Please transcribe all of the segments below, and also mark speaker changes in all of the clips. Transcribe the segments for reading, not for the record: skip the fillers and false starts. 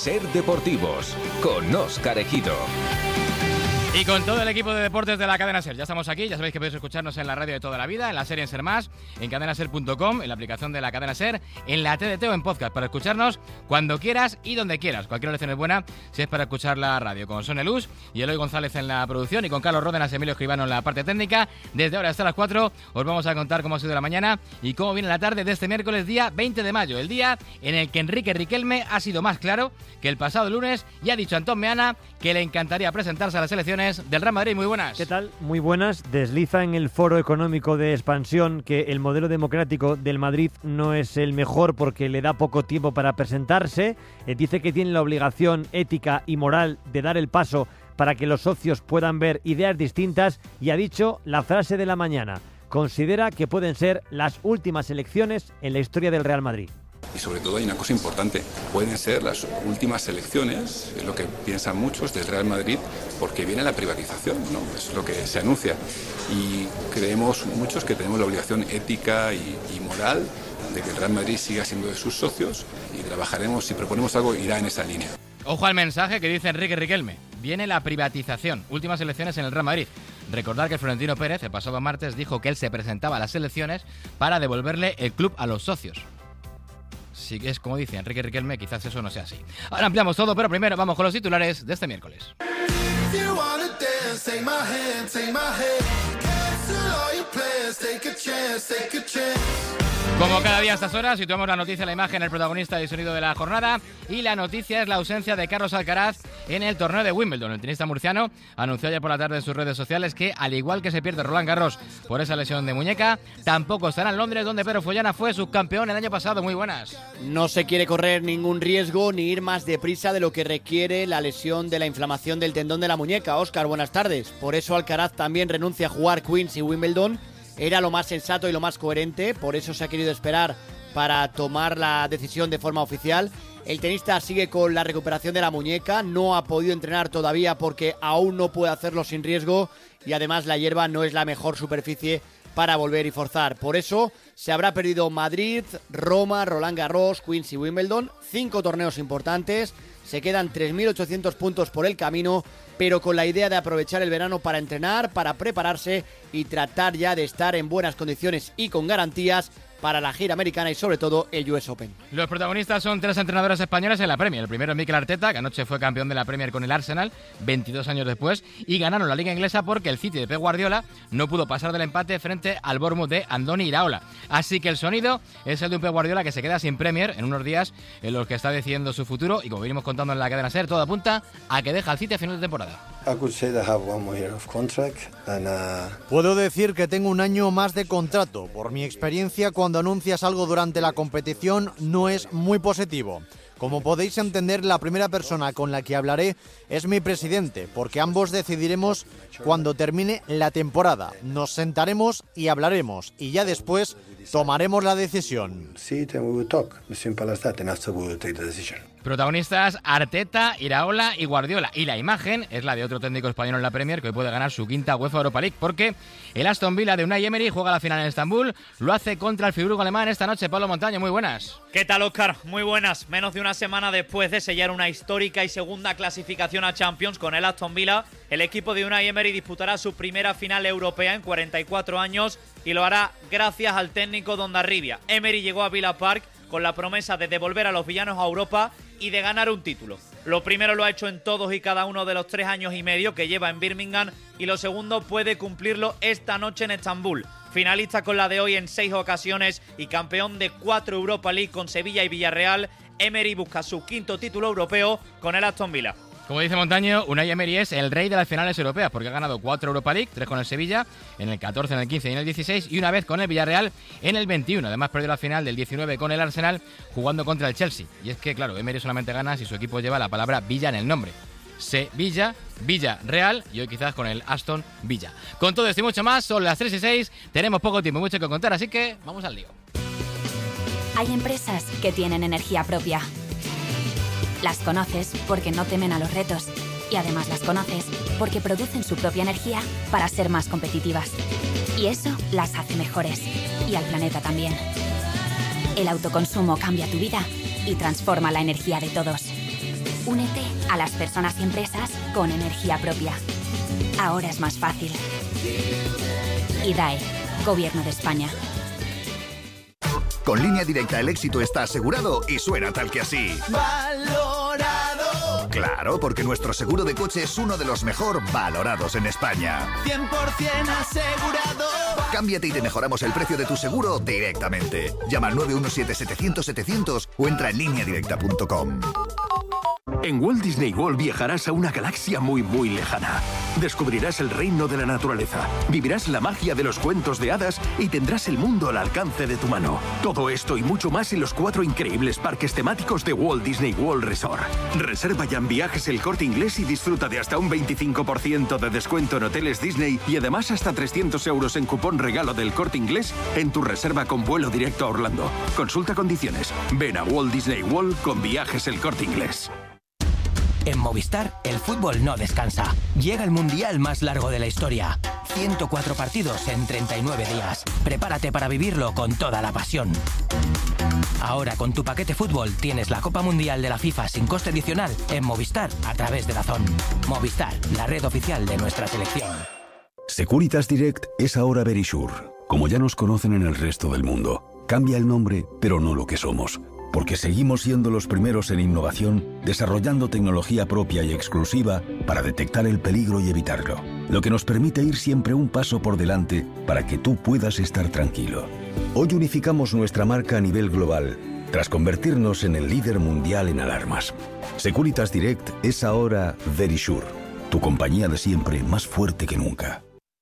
Speaker 1: Ser Deportivos, con Óscar Ejido.
Speaker 2: Y con todo el equipo de deportes de la cadena SER. Ya estamos aquí, ya sabéis que podéis escucharnos en la radio de toda la vida, en la serie en Ser Más, en cadenaser.com, en la aplicación de la cadena SER, en la TDT o en podcast, para escucharnos cuando quieras y donde quieras. Cualquier oración es buena si es para escuchar la radio. Con Sonia Luz y Eloy González en la producción y con Carlos Ródenas y Emilio Escribano en la parte técnica. Desde ahora hasta las 4 os vamos a contar cómo ha sido la mañana y cómo viene la tarde de este miércoles, día 20 de mayo, el día en el que Enrique Riquelme ha sido más claro que el pasado lunes y ha dicho a Antón Meana que le encantaría presentarse a las elecciones del Real Madrid. Muy buenas.
Speaker 3: ¿Qué tal? Muy buenas. Desliza en el Foro Económico de Expansión que el modelo democrático del Madrid no es el mejor porque le da poco tiempo para presentarse. Dice que tiene la obligación ética y moral de dar el paso para que los socios puedan ver ideas distintas y ha dicho la frase de la mañana. Considera que pueden ser las últimas elecciones en la historia del Real Madrid.
Speaker 4: Y sobre todo hay una cosa importante, pueden ser las últimas elecciones, es lo que piensan muchos del Real Madrid, porque viene la privatización, ¿no? Es lo que se anuncia. Y creemos muchos que tenemos la obligación ética y moral de que el Real Madrid siga siendo de sus socios y trabajaremos, si proponemos algo, irá en esa línea.
Speaker 2: Ojo al mensaje que dice Enrique Riquelme. Viene la privatización, últimas elecciones en el Real Madrid. Recordar que Florentino Pérez el pasado martes dijo que él se presentaba a las elecciones para devolverle el club a los socios. Si es como dice Enrique Riquelme, quizás eso no sea así. Ahora ampliamos todo, pero primero vamos con los titulares de este miércoles. Como cada día a estas horas, situamos la noticia, la imagen, el protagonista y el sonido de la jornada. Y la noticia es la ausencia de Carlos Alcaraz en el torneo de Wimbledon. El tenista murciano anunció ayer por la tarde en sus redes sociales que, al igual que se pierde Roland Garros por esa lesión de muñeca, tampoco estará en Londres, donde Pedro Follana fue subcampeón el año pasado. Muy buenas.
Speaker 5: No se quiere correr ningún riesgo ni ir más deprisa de lo que requiere la lesión de la inflamación del tendón de la muñeca. Óscar, buenas tardes. Por eso Alcaraz también renuncia a jugar Queens y Wimbledon. Era lo más sensato y lo más coherente, por eso se ha querido esperar para tomar la decisión de forma oficial. El tenista sigue con la recuperación de la muñeca, no ha podido entrenar todavía porque aún no puede hacerlo sin riesgo y además la hierba no es la mejor superficie para volver y forzar. Por eso se habrá perdido Madrid, Roma, Roland Garros, Queens y Wimbledon, 5 torneos importantes. Se quedan 3.800 puntos por el camino, pero con la idea de aprovechar el verano para entrenar, para prepararse y tratar ya de estar en buenas condiciones y con garantías para la gira americana y sobre todo el US Open.
Speaker 2: Los protagonistas son 3 entrenadores españoles en la Premier. El primero es Mikel Arteta, que anoche fue campeón de la Premier con el Arsenal, 22 años después, y ganaron la Liga Inglesa porque el City de Pep Guardiola no pudo pasar del empate frente al Bournemouth de Andoni Iraola. Así que el sonido es el de un Pep Guardiola que se queda sin Premier en unos días en los que está decidiendo su futuro y como venimos contando en la cadena SER, todo apunta a que deja al City a final de temporada.
Speaker 6: Puedo decir que tengo un año más de contrato. Por mi experiencia, cuando anuncias algo durante la competición no es muy positivo. Como podéis entender, la primera persona con la que hablaré es mi presidente, porque ambos decidiremos cuando termine la temporada. Nos sentaremos y hablaremos, y ya después tomaremos la decisión.
Speaker 2: Protagonistas Arteta, Iraola y Guardiola. Y la imagen es la de otro técnico español en la Premier que hoy puede ganar su quinta UEFA Europa League, porque el Aston Villa de Unai Emery juega la final en Estambul. Lo hace contra el Friburgo alemán esta noche. Pablo Montaño, muy buenas.
Speaker 7: ¿Qué tal, Óscar? Muy buenas. Menos de una semana después de sellar una histórica y segunda clasificación a Champions con el Aston Villa, el equipo de Unai Emery disputará su primera final europea en 44 años y lo hará gracias al técnico Dondarribia. Emery llegó a Villa Park con la promesa de devolver a los villanos a Europa y de ganar un título. Lo primero lo ha hecho en todos y cada uno de los 3 años y medio que lleva en Birmingham y lo segundo puede cumplirlo esta noche en Estambul. Finalista con la de hoy en 6 ocasiones y campeón de 4 Europa League con Sevilla y Villarreal, Emery busca su quinto título europeo con el Aston Villa.
Speaker 2: Como dice Montaño, Unai Emery es el rey de las finales europeas porque ha ganado 4 Europa League, 3 con el Sevilla, en el 14, en el 15 y en el 16 y una vez con el Villarreal en el 21. Además perdió la final del 19 con el Arsenal jugando contra el Chelsea. Y es que, claro, Emery solamente gana si su equipo lleva la palabra Villa en el nombre. Sevilla, Villarreal y hoy quizás con el Aston Villa. Con todo esto y mucho más, son las 3 y 6, tenemos poco tiempo y mucho que contar, así que vamos al lío.
Speaker 8: Hay empresas que tienen energía propia. Las conoces porque no temen a los retos y además las conoces porque producen su propia energía para ser más competitivas. Y eso las hace mejores y al planeta también. El autoconsumo cambia tu vida y transforma la energía de todos. Únete a las personas y empresas con energía propia. Ahora es más fácil. IDAE, Gobierno de España.
Speaker 9: Con Línea Directa el éxito está asegurado y suena tal que así.
Speaker 10: ¡Valorado!
Speaker 9: Claro, porque nuestro seguro de coche es uno de los mejor valorados en España.
Speaker 10: 100% asegurado.
Speaker 9: Cámbiate y te mejoramos el precio de tu seguro directamente. Llama al 917-700-700 o entra en lineadirecta.com.
Speaker 11: En Walt Disney World viajarás a una galaxia muy, muy lejana. Descubrirás el reino de la naturaleza, vivirás la magia de los cuentos de hadas y tendrás el mundo al alcance de tu mano. Todo esto y mucho más en los 4 increíbles parques temáticos de Walt Disney World Resort. Reserva ya en Viajes El Corte Inglés y disfruta de hasta un 25% de descuento en hoteles Disney y además hasta 300 euros en cupón regalo del Corte Inglés en tu reserva con vuelo directo a Orlando. Consulta condiciones. Ven a Walt Disney World con Viajes El Corte Inglés.
Speaker 12: En Movistar, el fútbol no descansa. Llega el mundial más largo de la historia. 104 partidos en 39 días. Prepárate para vivirlo con toda la pasión. Ahora, con tu paquete fútbol, tienes la Copa Mundial de la FIFA sin coste adicional en Movistar a través de DAZN. Movistar, la red oficial de nuestra selección.
Speaker 13: Securitas Direct es ahora Verisure. Como ya nos conocen en el resto del mundo. Cambia el nombre, pero no lo que somos. Porque seguimos siendo los primeros en innovación, desarrollando tecnología propia y exclusiva para detectar el peligro y evitarlo. Lo que nos permite ir siempre un paso por delante para que tú puedas estar tranquilo. Hoy unificamos nuestra marca a nivel global, tras convertirnos en el líder mundial en alarmas. Securitas Direct es ahora Verisure, tu compañía de siempre más fuerte que nunca.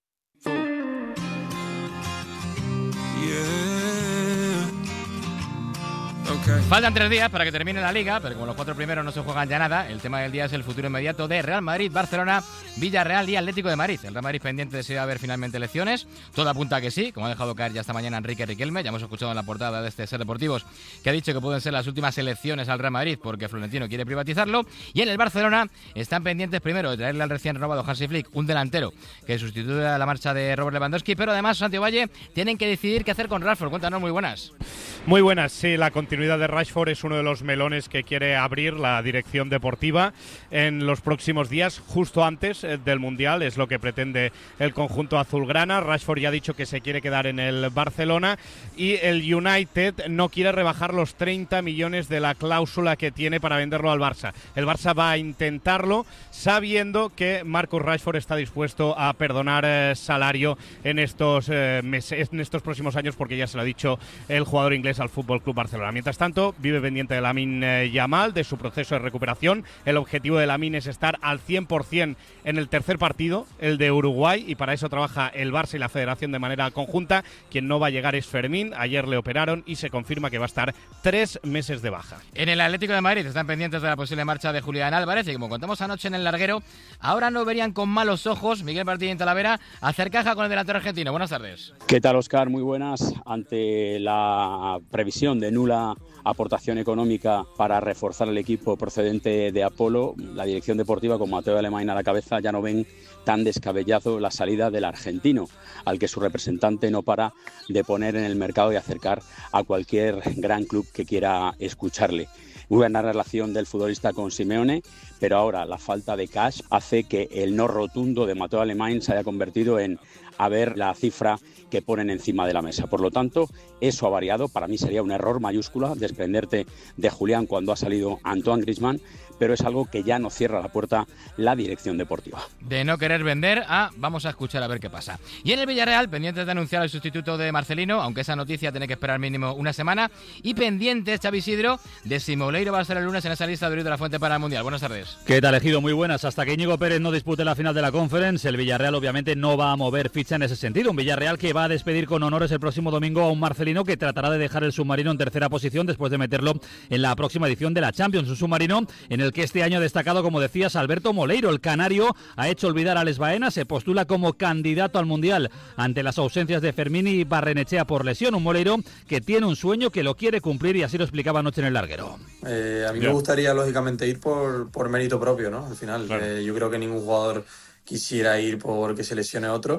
Speaker 2: Faltan 3 días para que termine la Liga, pero como los 4 primeros no se juegan ya nada, el tema del día es el futuro inmediato de Real Madrid, Barcelona, Villarreal y Atlético de Madrid. El Real Madrid pendiente de si va a haber finalmente elecciones. Todo apunta a que sí, como ha dejado caer ya esta mañana Enrique Riquelme. Ya hemos escuchado en la portada de este Ser Deportivos que ha dicho que pueden ser las últimas elecciones al Real Madrid porque Florentino quiere privatizarlo. Y en el Barcelona están pendientes primero de traerle al recién renovado Hansi Flick un delantero que sustituye a la marcha de Robert Lewandowski, pero además Santiago Valle tienen que decidir qué hacer con Rashford. Cuéntanos, muy buenas.
Speaker 14: Muy buenas, sí, la continuidad de Rashford es uno de los melones que quiere abrir la dirección deportiva en los próximos días, justo antes del Mundial, es lo que pretende el conjunto azulgrana. Rashford ya ha dicho que se quiere quedar en el Barcelona y el United no quiere rebajar los 30 millones de la cláusula que tiene para venderlo al Barça. El Barça va a intentarlo sabiendo que Marcus Rashford está dispuesto a perdonar salario en estos meses, en estos próximos años, porque ya se lo ha dicho el jugador inglés al Fútbol Club Barcelona. Mientras tanto, vive pendiente de Lamine Yamal, de su proceso de recuperación. El objetivo de Lamine es estar al 100% en el tercer partido, el de Uruguay, y para eso trabaja el Barça y la Federación de manera conjunta. Quien no va a llegar es Fermín. Ayer le operaron y se confirma que va a estar 3 meses de baja.
Speaker 2: En el Atlético de Madrid están pendientes de la posible marcha de Julián Álvarez y como contamos anoche en el larguero, ahora no verían con malos ojos Miguel Martín Talavera hacer caja con el delantero argentino. Buenas tardes.
Speaker 15: ¿Qué tal, Óscar? Muy buenas. Ante la previsión de nula aportación económica para reforzar el equipo procedente de Apolo, la dirección deportiva con Mateo Alemán a la cabeza ya no ven tan descabellado la salida del argentino, al que su representante no para de poner en el mercado y acercar a cualquier gran club que quiera escucharle. Muy buena relación del futbolista con Simeone, pero ahora la falta de cash hace que el no rotundo de Mateo Alemán se haya convertido en a ver la cifra que ponen encima de la mesa. Por lo tanto, eso ha variado. Para mí sería un error mayúscula desprenderte de Julián cuando ha salido Antoine Griezmann, pero es algo que ya no cierra la puerta la dirección deportiva.
Speaker 2: De no querer vender vamos a escuchar a ver qué pasa. Y en el Villarreal, pendientes de anunciar el sustituto de Marcelino, aunque esa noticia tiene que esperar mínimo una semana, y pendientes, Xavi Isidro, de si Moleiro va a ser el lunes en esa lista de Luis de la Fuente para el Mundial. Buenas tardes.
Speaker 16: ¿Qué tal, Ejido? Muy buenas. Hasta que Íñigo Pérez no dispute la final de la Conference, el Villarreal obviamente no va a mover ficha en ese sentido. Un Villarreal que va a despedir con honores el próximo domingo a un Marcelino que tratará de dejar el submarino en tercera posición después de meterlo en la próxima edición de la Champions. Un submarino en el que este año ha destacado, como decías, Alberto Moleiro. El canario ha hecho olvidar a Alex Baena, se postula como candidato al Mundial ante las ausencias de Fermín y Barrenechea por lesión. Un Moleiro que tiene un sueño, que lo quiere cumplir y así lo explicaba anoche en el larguero.
Speaker 17: A mí me gustaría, lógicamente, ir por mérito propio, ¿no? Al final, claro. Yo creo que ningún jugador quisiera ir porque se lesione otro.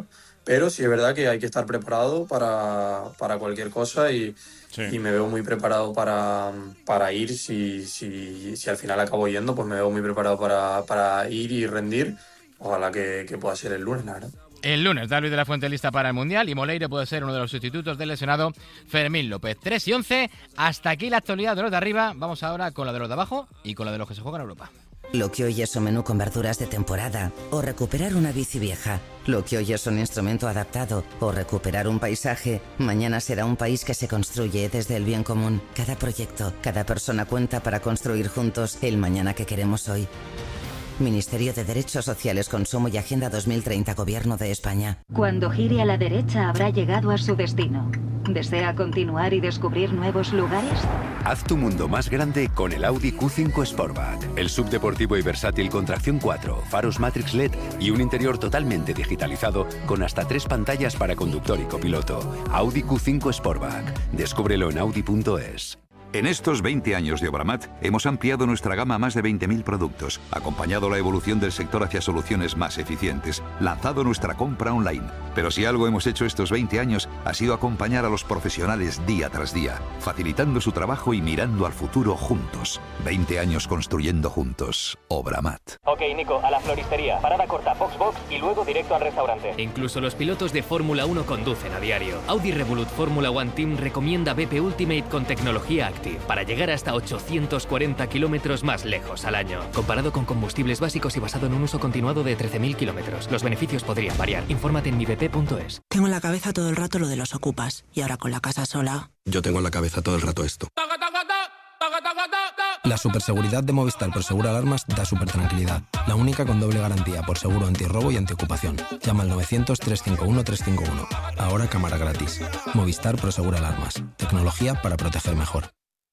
Speaker 17: pero sí es verdad que hay que estar preparado para cualquier cosa y me veo muy preparado para ir. Si al final acabo yendo, pues me veo muy preparado para ir y rendir. Ojalá que pueda ser el lunes, la verdad.
Speaker 2: El lunes, David de la Fuente lista para el Mundial y Moleiro puede ser uno de los sustitutos del lesionado Fermín López. 3:11, hasta aquí la actualidad de los de arriba. Vamos ahora con la de los de abajo y con la de los que se juegan en Europa.
Speaker 18: Lo que hoy es un menú con verduras de temporada o recuperar una bici vieja. Lo que hoy es un instrumento adaptado o recuperar un paisaje, mañana será un país que se construye desde el bien común. Cada proyecto, cada persona cuenta para construir juntos el mañana que queremos hoy. Ministerio de Derechos Sociales, Consumo y Agenda 2030, Gobierno de España.
Speaker 19: Cuando gire a la derecha habrá llegado a su destino. ¿Desea continuar y descubrir nuevos lugares?
Speaker 20: Haz tu mundo más grande con el Audi Q5 Sportback. El subdeportivo y versátil con tracción 4, faros Matrix LED y un interior totalmente digitalizado con hasta 3 pantallas para conductor y copiloto. Audi Q5 Sportback. Descúbrelo en Audi.es.
Speaker 21: En estos 20 años de Obramat hemos ampliado nuestra gama a más de 20.000 productos, acompañado la evolución del sector hacia soluciones más eficientes, lanzado nuestra compra online. Pero si algo hemos hecho estos 20 años ha sido acompañar a los profesionales día tras día, facilitando su trabajo y mirando al futuro juntos. 20 años construyendo juntos. Obramat.
Speaker 22: Ok, Nico, a la floristería. Parada corta, box y luego directo al restaurante.
Speaker 23: Incluso los pilotos de Fórmula 1 conducen a diario. Audi Revolut Fórmula One Team recomienda BP Ultimate con tecnología Active para llegar hasta 840 kilómetros más lejos al año. Comparado con combustibles básicos y basado en un uso continuado de 13.000 kilómetros. Los beneficios podrían variar. Infórmate en mibp.es.
Speaker 24: Tengo en la cabeza todo el rato lo de los ocupas. Y ahora con la casa sola...
Speaker 25: Yo tengo en la cabeza todo el rato esto. La superseguridad de Movistar por Seguro Alarmas da súper tranquilidad. La única con doble garantía por seguro antirrobo y antiocupación. Llama al 900-351-351. Ahora cámara gratis. Movistar por Seguro Alarmas. Tecnología para proteger mejor.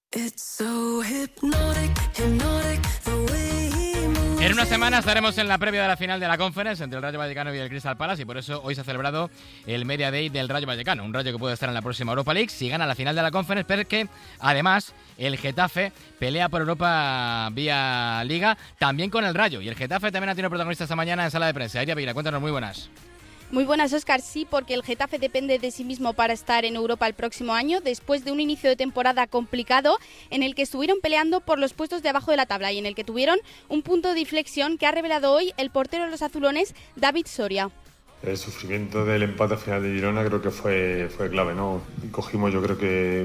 Speaker 2: En una semana estaremos en la previa de la final de la Conference entre el Rayo Vallecano y el Crystal Palace y por eso hoy se ha celebrado el Media Day del Rayo Vallecano, un Rayo que puede estar en la próxima Europa League si gana la final de la Conference, pero que además el Getafe pelea por Europa vía Liga también con el Rayo y el Getafe también ha tenido protagonista esta mañana en sala de prensa. Iria Vila, cuéntanos, muy buenas.
Speaker 26: Muy buenas, Óscar. Sí, porque el Getafe depende de sí mismo para estar en Europa el próximo año, después de un inicio de temporada complicado en el que estuvieron peleando por los puestos de abajo de la tabla y en el que tuvieron un punto de inflexión que ha revelado hoy el portero de los azulones, David Soria.
Speaker 27: El sufrimiento del empate final de Girona creo que fue clave, ¿no? Y cogimos, yo creo que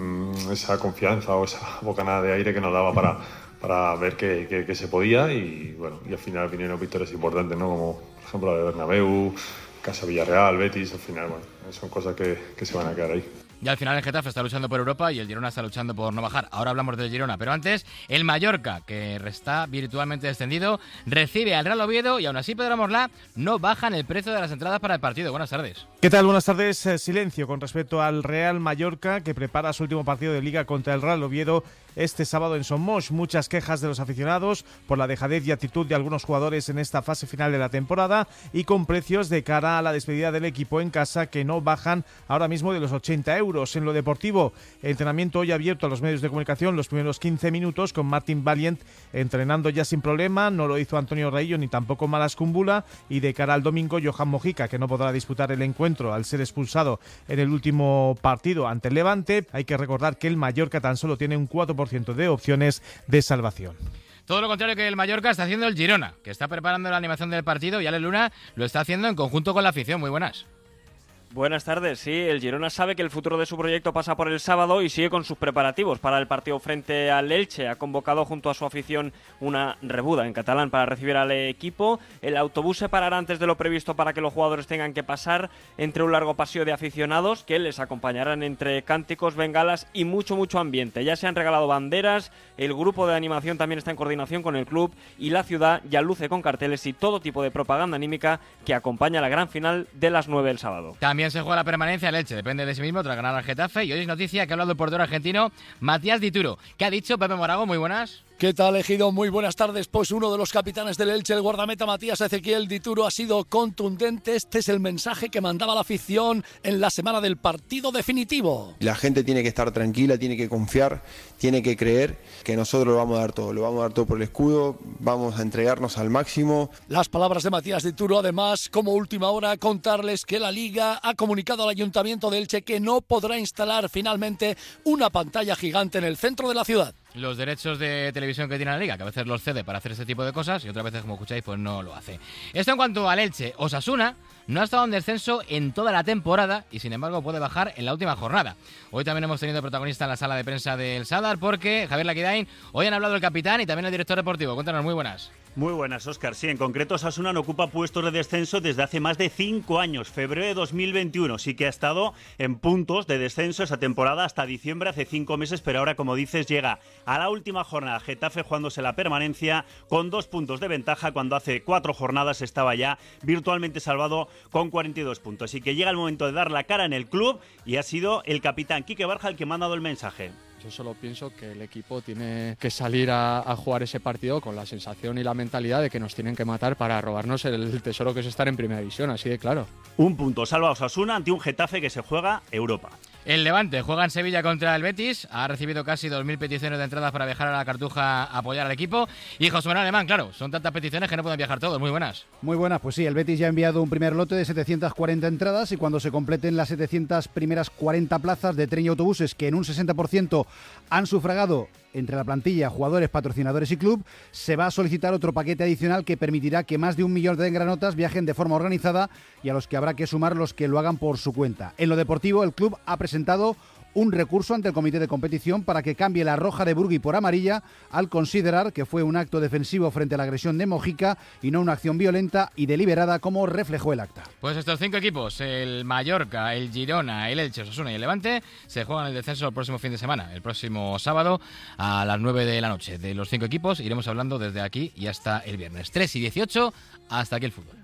Speaker 27: esa confianza o esa bocanada de aire que nos daba para ver que se podía y bueno, y al final vinieron victorias importantes, ¿no? Como por ejemplo la de Bernabéu, Casa Villarreal, Betis, al final, bueno, son cosas que se van a quedar ahí.
Speaker 2: Y al final el Getafe está luchando por Europa y el Girona está luchando por no bajar. Ahora hablamos del Girona, pero antes el Mallorca, que está virtualmente descendido, recibe al Real Oviedo y aún así Pedro Morlá no bajan el precio de las entradas para el partido. Buenas tardes.
Speaker 28: ¿Qué tal? Buenas tardes. Silencio con respecto al Real Mallorca, que prepara su último partido de Liga contra el Real Oviedo este sábado en Somos. Muchas quejas de los aficionados por la dejadez y actitud de algunos jugadores en esta fase final de la temporada y con precios de cara a la despedida del equipo en casa que no bajan ahora mismo de los 80 euros. En lo deportivo, entrenamiento hoy abierto a los medios de comunicación los primeros 15 minutos con Martin Valiant entrenando ya sin problema. No lo hizo Antonio Raillo ni tampoco Malas Kumbula, y de cara al domingo Johan Mojica, que no podrá disputar el encuentro al ser expulsado en el último partido ante el Levante. Hay que recordar que el Mallorca tan solo tiene un 4% de opciones de salvación.
Speaker 2: Todo lo contrario que el Mallorca está haciendo el Girona, que está preparando la animación del partido y Ale Luna lo está haciendo en conjunto con la afición. Muy buenas.
Speaker 29: Buenas tardes, sí, el Girona sabe que el futuro de su proyecto pasa por el sábado y sigue con sus preparativos para el partido frente al Elche. Ha convocado junto a su afición una rebuda en catalán para recibir al equipo. El autobús se parará antes de lo previsto para que los jugadores tengan que pasar entre un largo pasillo de aficionados que les acompañarán entre cánticos, bengalas y mucho ambiente. Ya se han regalado banderas, el grupo de animación también está en coordinación con el club y la ciudad ya luce con carteles y todo tipo de propaganda anímica que acompaña la gran final de las 9 del sábado.
Speaker 2: También se juega la permanencia el Elche, depende de sí mismo tras ganar al Getafe. Y hoy es noticia que ha hablado el portero argentino Matías Dituro. ¿Qué ha dicho Pepe Morago? Muy buenas.
Speaker 1: ¿Qué tal, Ejido? Muy buenas tardes. Pues uno de los capitanes del Elche, el guardameta Matías Ezequiel Dituro, ha sido contundente. Este es el mensaje que mandaba la afición en la semana del partido definitivo.
Speaker 3: La gente tiene que estar tranquila, tiene que confiar, tiene que creer que nosotros lo vamos a dar todo. Lo vamos a dar todo por el escudo, vamos a entregarnos al máximo.
Speaker 1: Las palabras de Matías Dituro, además, como última hora, contarles que la Liga ha comunicado al Ayuntamiento de Elche que no podrá instalar finalmente una pantalla gigante en el centro de la ciudad.
Speaker 2: Los derechos de televisión que tiene la Liga, que a veces los cede para hacer este tipo de cosas y otras veces, como escucháis, pues no lo hace. Esto en cuanto al Elche. Osasuna no ha estado en descenso en toda la temporada y, sin embargo, puede bajar en la última jornada. Hoy también hemos tenido protagonista en la sala de prensa del Sadar porque, Javier Laquidain, hoy han hablado el capitán y también el director deportivo. Cuéntanos, muy buenas.
Speaker 4: Muy buenas, Óscar. Sí, en concreto, Osasuna no ocupa puestos de descenso desde hace más de 5 años, febrero de 2021. Sí que ha estado en puntos de descenso esa temporada hasta diciembre, hace 5 meses, pero ahora, como dices, llega a la última jornada. Getafe jugándose la permanencia con 2 puntos de ventaja, cuando hace 4 jornadas estaba ya virtualmente salvado con 42 puntos. Así que llega el momento de dar la cara en el club y ha sido el capitán Quique Barja el que me ha dado el mensaje.
Speaker 5: Yo solo pienso que el equipo tiene que salir a jugar ese partido con la sensación y la mentalidad de que nos tienen que matar para robarnos el tesoro que es estar en primera división, así de claro.
Speaker 4: Un punto salva a Osasuna ante un Getafe que se juega Europa.
Speaker 2: El Levante juega en Sevilla contra el Betis, ha recibido casi 2.000 peticiones de entradas para viajar a la Cartuja a apoyar al equipo. Y José Manuel Alemán, claro, son tantas peticiones que no pueden viajar todos. Muy buenas.
Speaker 6: Muy buenas, pues sí, el Betis ya ha enviado un primer lote de 740 entradas y cuando se completen las 700 primeras 40 plazas de tren y autobuses, que en un 60% han sufragado entre la plantilla, jugadores, patrocinadores y club, se va a solicitar otro paquete adicional que permitirá que más de 1 millón de engranotas viajen de forma organizada y a los que habrá que sumar los que lo hagan por su cuenta. En lo deportivo, el club ha presentado un recurso ante el comité de competición para que cambie la roja de Burgui por amarilla al considerar que fue un acto defensivo frente a la agresión de Mojica y no una acción violenta y deliberada como reflejó el acta.
Speaker 2: Pues estos 5 equipos, el Mallorca, el Girona, el Elche, Osasuna y el Levante, se juegan el descenso el próximo fin de semana, el próximo sábado a las 9 de la noche. De los 5 equipos iremos hablando desde aquí y hasta el viernes. 3 y 18, hasta aquí el fútbol.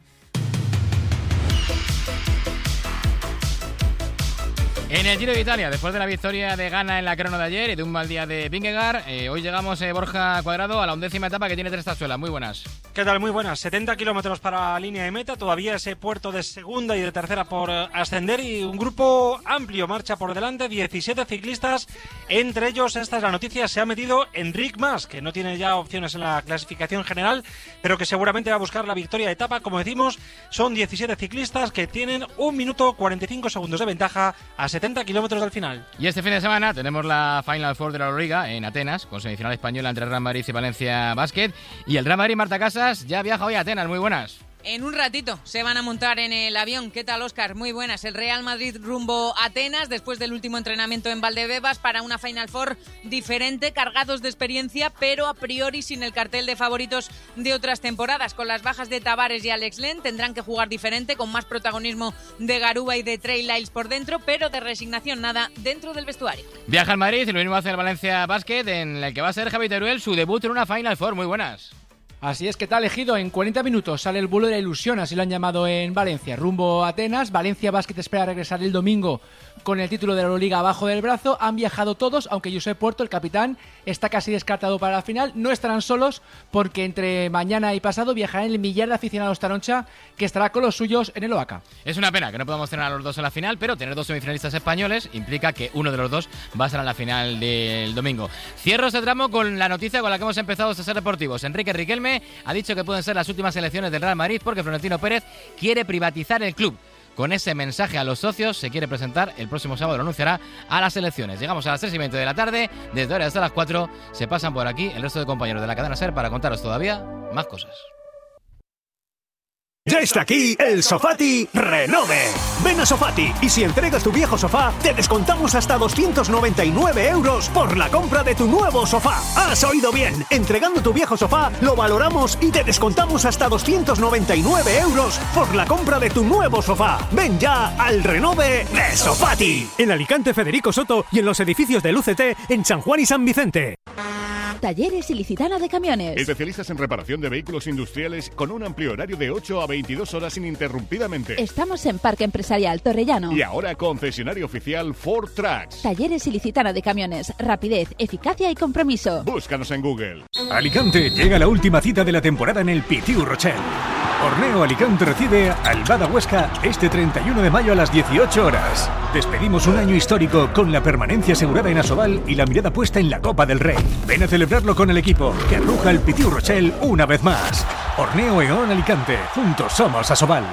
Speaker 2: En el Giro de Italia, después de la victoria de Ganna en la crono de ayer y de un mal día de Vingegaard, hoy llegamos, Borja Cuadrado, a la 11ª etapa que tiene 3 tazuelas. Muy buenas.
Speaker 7: ¿Qué tal? Muy buenas. 70 kilómetros para la línea de meta, todavía ese puerto de segunda y de tercera por ascender y un grupo amplio marcha por delante, 17 ciclistas, entre ellos, esta es la noticia, se ha metido Enric Mas, que no tiene ya opciones en la clasificación general, pero que seguramente va a buscar la victoria de etapa. Como decimos, son 17 ciclistas que tienen 1 minuto 45 segundos de ventaja a 70 kilómetros del final.
Speaker 2: Y este fin de semana tenemos la Final Four de la Euroliga en Atenas, con semifinal española entre Real Madrid y Valencia Basket. Y el Real Madrid, Marta Casas, ya viaja hoy a Atenas. Muy buenas.
Speaker 8: En un ratito se van a montar en el avión. ¿Qué tal, Óscar? Muy buenas. El Real Madrid rumbo a Atenas después del último entrenamiento en Valdebebas para una Final Four diferente, cargados de experiencia, pero a priori sin el cartel de favoritos de otras temporadas. Con las bajas de Tavares y Alex Len tendrán que jugar diferente, con más protagonismo de Garuba y de Trey Lyles por dentro, pero de resignación nada dentro del vestuario.
Speaker 2: Viaja al Madrid y lo mismo hace el Valencia Basket, en el que va a ser Javi Teruel su debut en una Final Four. Muy buenas.
Speaker 9: Así es, que tal, Ejido. En 40 minutos sale el vuelo de la ilusión, así lo han llamado en Valencia, rumbo a Atenas. Valencia Basket espera regresar el domingo con el título de la Euroliga abajo del brazo. Han viajado todos, aunque Josep Puerto, el capitán, está casi descartado para la final. No estarán solos porque entre mañana y pasado viajarán el millar de aficionados Taroncha, que estará con los suyos en el OACA.
Speaker 2: Es una pena que no podamos tener a los dos en la final, pero tener 2 semifinalistas españoles implica que uno de los dos va a estar en la final del domingo. Cierro este tramo con la noticia con la que hemos empezado estos Ser Deportivos. Enrique Riquelme ha dicho que pueden ser las últimas elecciones del Real Madrid porque Florentino Pérez quiere privatizar el club. Con ese mensaje a los socios se quiere presentar el próximo sábado, lo anunciará a las elecciones. Llegamos a las 3:20 de la tarde, desde ahora hasta las 4 se pasan por aquí el resto de compañeros de la cadena SER para contaros todavía más cosas.
Speaker 10: Ya está aquí el Sofati Renove. Ven a Sofati y si entregas tu viejo sofá, te descontamos hasta 299 euros por la compra de tu nuevo sofá. ¡Has oído bien! Entregando tu viejo sofá, lo valoramos y te descontamos hasta 299 euros por la compra de tu nuevo sofá. Ven ya al Renove de Sofati. En Alicante, Federico Soto y en los edificios del UCT en San Juan y San Vicente.
Speaker 11: Talleres Ilicitana de Camiones.
Speaker 12: Especialistas en reparación de vehículos industriales con un amplio horario de 8 a 22 horas ininterrumpidamente.
Speaker 11: Estamos en Parque Empresarial Torrellano.
Speaker 12: Y ahora concesionario oficial Ford Trucks.
Speaker 11: Talleres Ilicitana de Camiones. Rapidez, eficacia y compromiso.
Speaker 12: Búscanos en Google.
Speaker 13: Alicante, llega la última cita de la temporada en el Pitiu Rochelle. Horneo Alicante recibe al Bada Huesca este 31 de mayo a las 18 horas. Despedimos un año histórico con la permanencia asegurada en Asobal y la mirada puesta en la Copa del Rey. Ven a celebrarlo con el equipo que arruja el Pitiu Rochelle una vez más. Horneo Eón Alicante, juntos somos Asobal.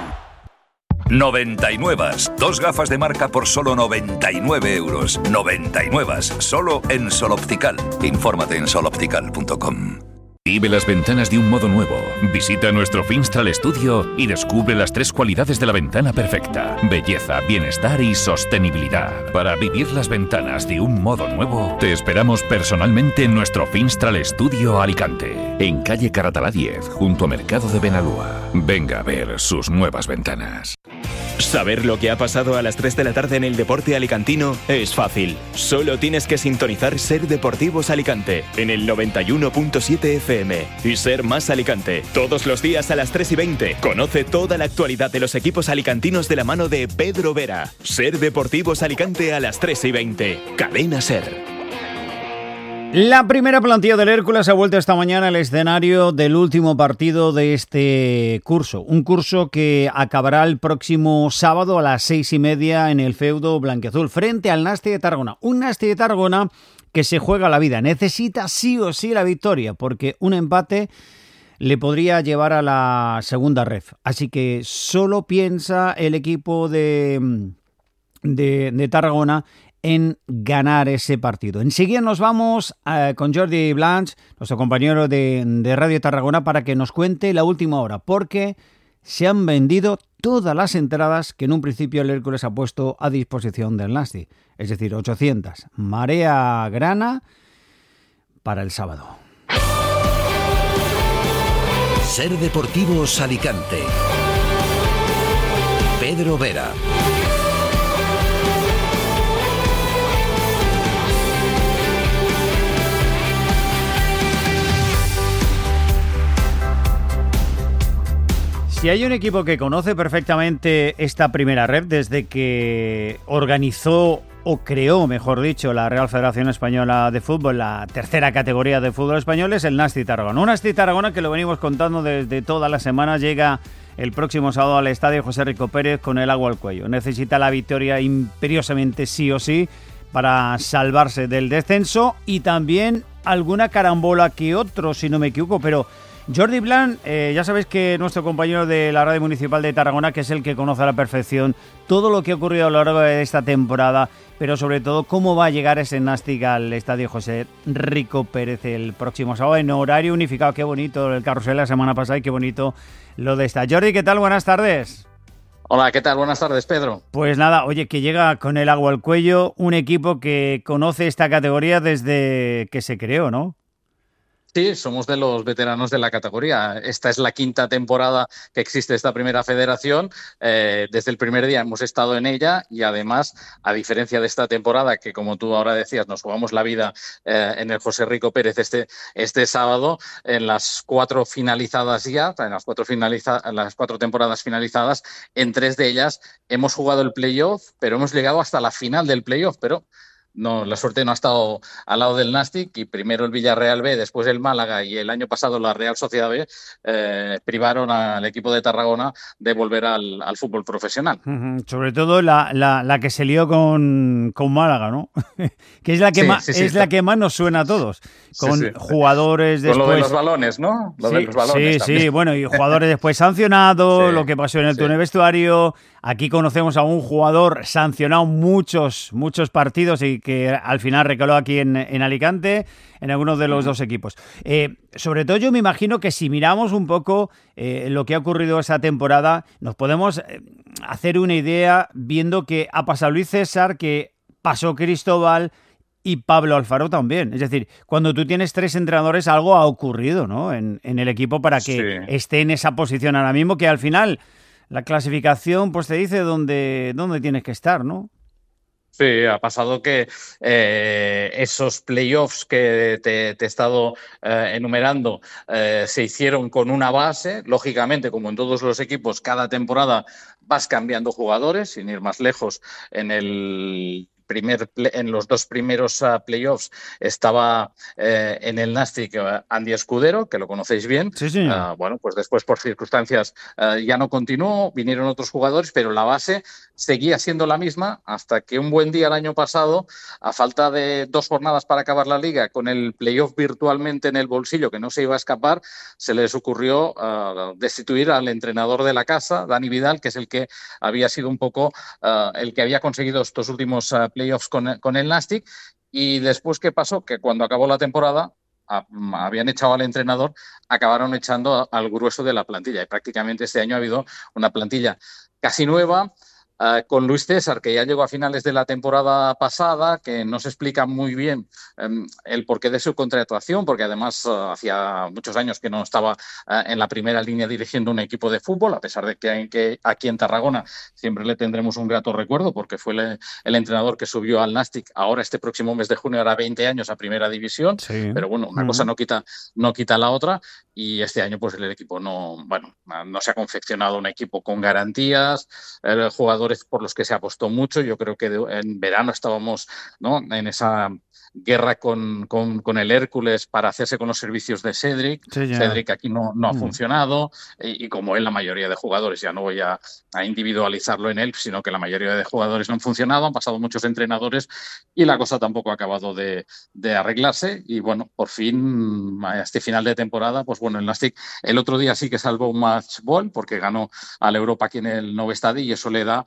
Speaker 21: 99. 2 gafas de marca por solo 99 euros. 99. Solo en Sol Optical. Infórmate en soloptical.com.
Speaker 14: Vive las ventanas de un modo nuevo. Visita nuestro Finstral Studio y descubre las 3 cualidades de la ventana perfecta: belleza, bienestar y sostenibilidad. Para vivir las ventanas de un modo nuevo, te esperamos personalmente en nuestro Finstral Studio Alicante, en calle Caratalá 10, junto a Mercado de Benalúa. Venga a ver sus nuevas ventanas.
Speaker 15: Saber lo que ha pasado a las 3 de la tarde en el deporte alicantino es fácil. Solo tienes que sintonizar Ser Deportivos Alicante en el 91.7 FM y Ser Más Alicante. Todos los días a las 3:20. Conoce toda la actualidad de los equipos alicantinos de la mano de Pedro Vera. Ser Deportivos Alicante a las 3:20. Cadena Ser.
Speaker 6: La primera plantilla del Hércules ha vuelto esta mañana al escenario del último partido de este curso. Un curso que acabará el próximo sábado a las 6:30 en el feudo blanquiazul frente al Nasti de Tarragona. Un Nasti de Tarragona que se juega la vida. Necesita sí o sí la victoria porque un empate le podría llevar a la segunda ref. Así que solo piensa el equipo de Tarragona en ganar ese partido. Enseguida nos vamos con Jordi Blanch, nuestro compañero de Radio Tarragona, para que nos cuente la última hora, porque se han vendido todas las entradas que en un principio el Hércules ha puesto a disposición del Nasti, es decir, 800. Marea grana para el sábado.
Speaker 16: Ser Deportivos Alicante. Pedro Vera.
Speaker 6: Si hay un equipo que conoce perfectamente esta primera red desde que organizó o creó, mejor dicho, la Real Federación Española de Fútbol, la tercera categoría de fútbol español, es el Nasti Tarragona. Un Nasti Tarragona que lo venimos contando desde toda la semana, llega el próximo sábado al estadio José Rico Pérez con el agua al cuello. Necesita la victoria imperiosamente sí o sí para salvarse del descenso y también alguna carambola que otro, si no me equivoco, pero Jordi Blanch, ya sabéis que nuestro compañero de la Radio Municipal de Tarragona, que es el que conoce a la perfección todo lo que ha ocurrido a lo largo de esta temporada, pero sobre todo cómo va a llegar ese Nastic al estadio José Rico Pérez el próximo sábado en horario unificado. Qué bonito el carrusel la semana pasada y qué bonito lo de esta. Jordi, ¿qué tal? Buenas tardes.
Speaker 17: Hola, ¿qué tal? Buenas tardes, Pedro.
Speaker 6: Pues nada, oye, que llega con el agua al cuello un equipo que conoce esta categoría desde que se creó, ¿no?
Speaker 17: Sí, somos de los veteranos de la categoría. Esta es la 5ª temporada que existe esta primera federación. Desde el primer día hemos estado en ella y además, a diferencia de esta temporada, que como tú ahora decías, nos jugamos la vida en el José Rico Pérez este sábado, en las 4 finalizadas ya, en las 4 temporadas finalizadas, en 3 de ellas hemos jugado el playoff, pero hemos llegado hasta la final del playoff, pero no, la suerte no ha estado al lado del Nastic y primero el Villarreal B, después el Málaga y el año pasado la Real Sociedad B privaron al equipo de Tarragona de volver al fútbol profesional.
Speaker 6: Sobre todo la que se lió con Málaga, ¿no? Que es la que la que más nos suena a todos. Con jugadores después...
Speaker 17: Con lo de los balones, ¿no? Lo de los balones también.
Speaker 6: Bueno, y jugadores después sancionados, lo que pasó en el túnel vestuario. Aquí conocemos a un jugador sancionado muchos partidos y que al final recaló aquí en Alicante, en algunos de los dos equipos. Sobre todo yo me imagino que si miramos un poco lo que ha ocurrido esa temporada, nos podemos hacer una idea viendo que ha pasado Luis César, que pasó Cristóbal y Pablo Alfaro también. Es decir, cuando tú tienes 3 entrenadores, algo ha ocurrido, ¿no? En el equipo para que esté en esa posición ahora mismo, que al final la clasificación pues te dice dónde tienes que estar, ¿no?
Speaker 17: Sí, ha pasado que esos playoffs que te he estado enumerando se hicieron con una base. Lógicamente, como en todos los equipos, cada temporada vas cambiando jugadores, sin ir más lejos. En los dos primeros playoffs estaba en el Nastic Andy Escudero, que lo conocéis bien.
Speaker 6: Sí, sí.
Speaker 17: Bueno, pues después por circunstancias ya no continuó, vinieron otros jugadores, pero la base seguía siendo la misma hasta que un buen día el año pasado, a falta de 2 jornadas para acabar la liga, con el playoff virtualmente en el bolsillo que no se iba a escapar, se les ocurrió destituir al entrenador de la casa, Dani Vidal, que es el que había sido un poco el que había conseguido estos últimos playoffs con el Nastic. Y después, ¿qué pasó? Que cuando acabó la temporada habían echado al entrenador, acabaron echando al grueso de la plantilla. Y prácticamente este año ha habido una plantilla casi nueva, con Luis César, que ya llegó a finales de la temporada pasada, que no se explica muy bien el porqué de su contratación, porque además hacía muchos años que no estaba en la primera línea dirigiendo un equipo de fútbol, a pesar de que aquí en Tarragona siempre le tendremos un grato recuerdo, porque fue el entrenador que subió al Nastic, ahora este próximo mes de junio hará 20 años a primera división, sí. Pero bueno, una cosa no quita la otra, y este año pues el equipo no se ha confeccionado un equipo con garantías, jugadores por los que se apostó mucho. Yo creo que en verano estábamos, ¿no?, en esa guerra con el Hércules para hacerse con los servicios de Cédric. Sí, Cédric aquí no ha funcionado, y como él, la mayoría de jugadores, ya no voy a individualizarlo en él, sino que la mayoría de jugadores no han funcionado, han pasado muchos entrenadores y la cosa tampoco ha acabado de arreglarse. Y bueno, por fin, a este final de temporada, pues bueno, el Nastic el otro día sí que salvó un match ball porque ganó a la Europa aquí en el Nou Estadi, y eso le da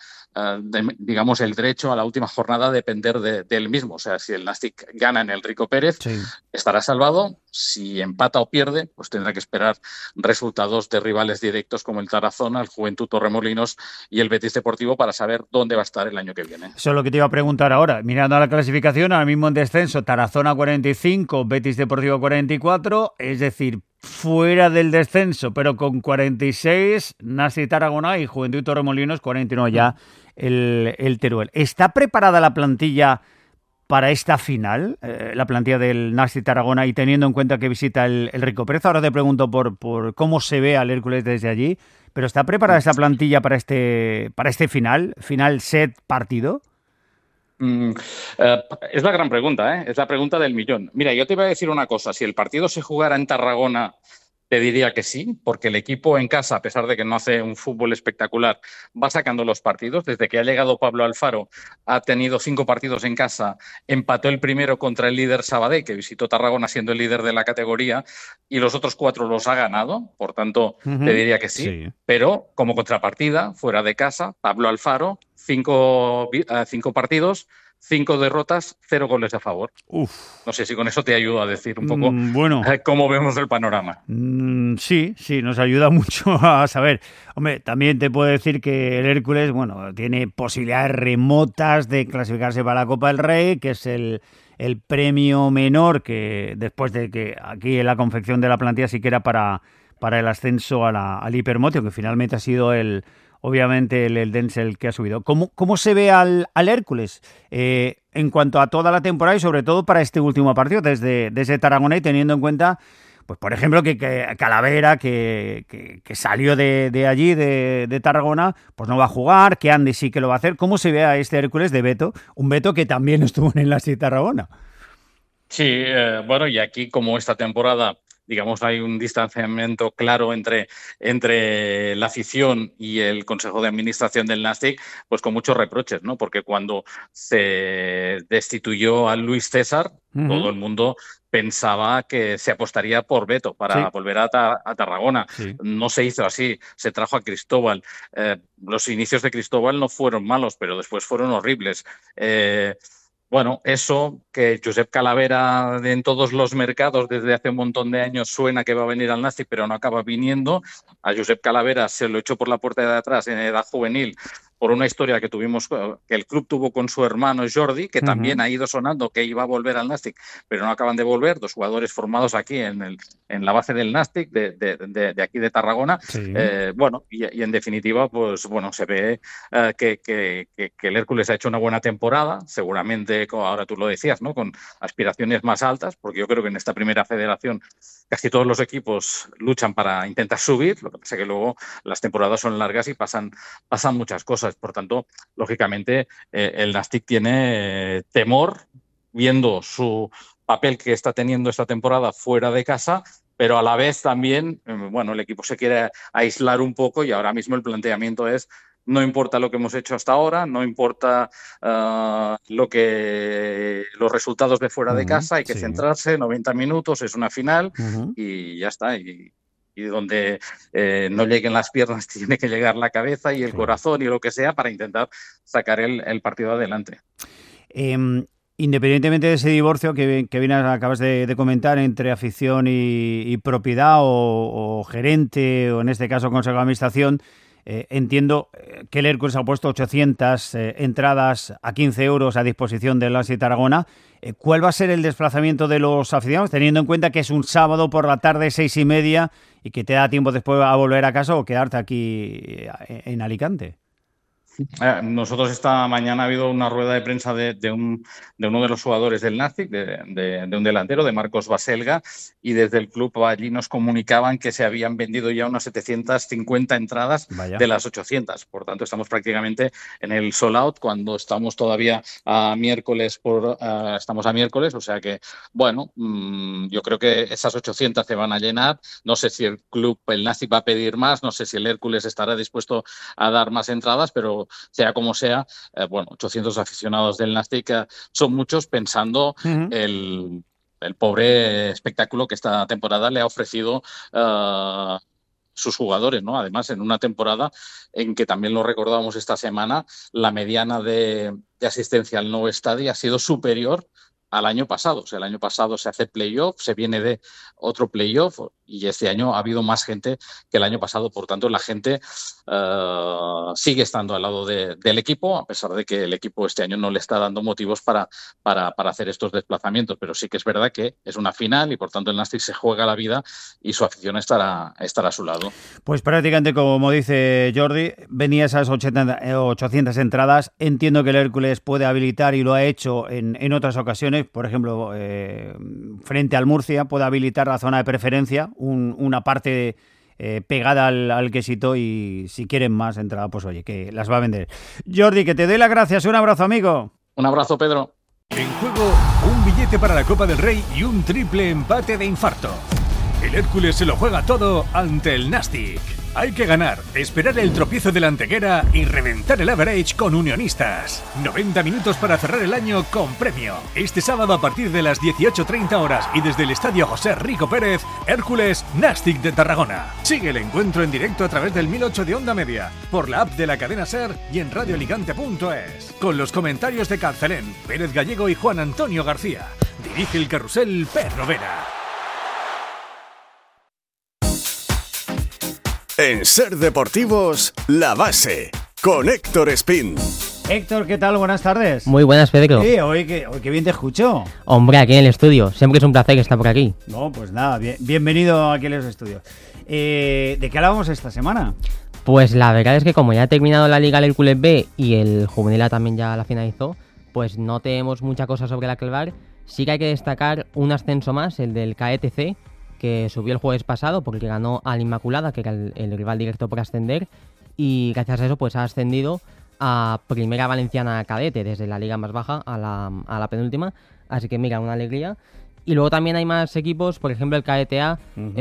Speaker 17: digamos el derecho a la última jornada a depender de él mismo. O sea, si el Nastic gana en el Rico Pérez, estará salvado. Si empata o pierde, pues tendrá que esperar resultados de rivales directos como el Tarazona, el Juventud Torremolinos y el Betis Deportivo para saber dónde va a estar el año que viene.
Speaker 6: Eso es lo que te iba a preguntar ahora. Mirando a la clasificación, ahora mismo en descenso, Tarazona 45, Betis Deportivo 44, es decir, fuera del descenso, pero con 46, Nastic Tarragona y Juventud Torremolinos 49 ya el Teruel. ¿Está preparada la plantilla para esta final, la plantilla del Nastic Tarragona, y teniendo en cuenta que visita el Rico Pérez? Ahora te pregunto por cómo se ve al Hércules desde allí, pero ¿está preparada esta plantilla para este final set partido?
Speaker 17: Es la gran pregunta, es la pregunta del millón. Mira, yo te iba a decir una cosa: si el partido se jugara en Tarragona, te diría que sí, porque el equipo en casa, a pesar de que no hace un fútbol espectacular, va sacando los partidos. Desde que ha llegado Pablo Alfaro, ha tenido 5 partidos en casa, empató el primero contra el líder Sabadell, que visitó Tarragona siendo el líder de la categoría, y los otros 4 los ha ganado. Por tanto, te diría que sí. Pero como contrapartida, fuera de casa, Pablo Alfaro, 5 partidos, 5 derrotas, 0 goles a favor. No sé si con eso te ayuda a decir un poco cómo vemos el panorama.
Speaker 6: Sí, nos ayuda mucho a saber. Hombre, también te puedo decir que el Hércules, tiene posibilidades remotas de clasificarse para la Copa del Rey, que es el premio menor, que después de que aquí en la confección de la plantilla sí que era para el ascenso al Hipermotio, que finalmente ha sido obviamente el Denzel que ha subido. ¿Cómo se ve al Hércules en cuanto a toda la temporada y sobre todo para este último partido desde Tarragona, y teniendo en cuenta, pues por ejemplo, que Calavera, que salió de allí, de Tarragona, pues no va a jugar, que Andy sí que lo va a hacer? ¿Cómo se ve a este Hércules de Beto? Un Beto que también estuvo en el Nastic Tarragona.
Speaker 17: Sí, y aquí, como esta temporada, digamos, hay un distanciamiento claro entre la afición y el Consejo de Administración del Nastic, pues con muchos reproches, ¿no? Porque cuando se destituyó a Luis César, todo el mundo pensaba que se apostaría por Beto para volver a Tarragona. No se hizo así, se trajo a Cristóbal. Los inicios de Cristóbal no fueron malos, pero después fueron horribles. Eso que Josep Calavera en todos los mercados desde hace un montón de años suena que va a venir al Nastic, pero no acaba viniendo. A Josep Calavera se lo echó por la puerta de atrás en edad juvenil por una historia que tuvimos, que el club tuvo con su hermano Jordi, que también ha ido sonando que iba a volver al Nàstic, pero no acaban de volver, 2 jugadores formados aquí en la base del Nàstic, de aquí de Tarragona. Sí. Bueno, y en definitiva, pues bueno, se ve que el Hércules ha hecho una buena temporada, seguramente, ahora tú lo decías, ¿no? Con aspiraciones más altas, porque yo creo que en esta primera federación casi todos los equipos luchan para intentar subir, lo que pasa es que luego las temporadas son largas y pasan muchas cosas. Por tanto, lógicamente, el Nàstic tiene temor, viendo su papel que está teniendo esta temporada fuera de casa, pero a la vez también, bueno, el equipo se quiere aislar un poco y ahora mismo el planteamiento es: no importa lo que hemos hecho hasta ahora, no importa los resultados de fuera de casa, hay que centrarse, 90 minutos, es una final y ya está. Y donde no lleguen las piernas tiene que llegar la cabeza y el corazón y lo que sea para intentar sacar el partido adelante.
Speaker 6: Independientemente de ese divorcio que bien acabas de comentar entre afición y propiedad o gerente, o en este caso consejo de administración, entiendo que el Hércules ha puesto 800 entradas a 15 euros a disposición del Nàstic Tarragona. ¿Cuál va a ser el desplazamiento de los aficionados, teniendo en cuenta que es un sábado por la tarde, 6:30, y que te da tiempo después a volver a casa o quedarte aquí en Alicante?
Speaker 17: Nosotros esta mañana ha habido una rueda de prensa de uno de los jugadores del Nàstic, de un delantero, de Marcos Baselga, y desde el club allí nos comunicaban que se habían vendido ya unas 750 entradas de las 800. Por tanto, estamos prácticamente en el sold out cuando estamos todavía a miércoles, o sea que, bueno, yo creo que esas 800 se van a llenar. No sé si el club, el Nàstic, va a pedir más, no sé si el Hércules estará dispuesto a dar más entradas, pero sea como sea, 800 aficionados del Nàstic son muchos, pensando el pobre espectáculo que esta temporada le ha ofrecido sus jugadores, ¿no? Además, en una temporada en que también lo recordábamos esta semana, la mediana de asistencia al nuevo estadio ha sido superior al año pasado. O sea, el año pasado se hace playoff, se viene de otro playoff y este año ha habido más gente que el año pasado. Por tanto, la gente sigue estando al lado del equipo, a pesar de que el equipo este año no le está dando motivos para hacer estos desplazamientos. Pero sí que es verdad que es una final y, por tanto, el Nàstic se juega la vida y su afición estará a su lado.
Speaker 6: Pues prácticamente, como dice Jordi, venía esas 800 entradas. Entiendo que el Hércules puede habilitar, y lo ha hecho en otras ocasiones, por ejemplo, frente al Murcia, puede habilitar la zona de preferencia, una parte pegada al quesito, y si quieren más entrada, pues oye, que las va a vender. Jordi, que te doy las gracias. Un abrazo, amigo.
Speaker 17: Un abrazo, Pedro.
Speaker 13: En juego, un billete para la Copa del Rey y un triple empate de infarto. El Hércules se lo juega todo ante el Nàstic. Hay que ganar, esperar el tropiezo de la Antequera y reventar el average con Unionistas. 90 minutos para cerrar el año con premio. Este sábado a partir de las 18:30 horas y desde el Estadio José Rico Pérez, Hércules Nàstic de Tarragona. Sigue el encuentro en directo a través del 1008 de Onda Media, por la app de la cadena SER y en radioalicante.es. Con los comentarios de Cancelén, Pérez Gallego y Juan Antonio García. Dirige el carrusel Pedro Vera.
Speaker 10: En Ser Deportivos, La Base, con Héctor Espín.
Speaker 6: Héctor, ¿qué tal? Buenas tardes.
Speaker 18: Muy buenas, Pedro.
Speaker 6: Sí, hoy que bien te escucho.
Speaker 18: Hombre, aquí en el estudio. Siempre es un placer estar por aquí.
Speaker 6: No, pues nada, bienvenido aquí en los estudios. ¿De qué hablábamos esta semana?
Speaker 18: Pues la verdad es que como ya ha terminado la Liga del Hércules B y el Juvenil A también ya la finalizó, pues no tenemos mucha cosa sobre la que hablar. Sí que hay que destacar un ascenso más, el del KETC, que subió el jueves pasado porque ganó al Inmaculada, que era el rival directo por ascender, y gracias a eso pues ha ascendido a Primera Valenciana Cadete, desde la liga más baja a la penúltima, así que mira, una alegría. Y luego también hay más equipos, por ejemplo el KETA,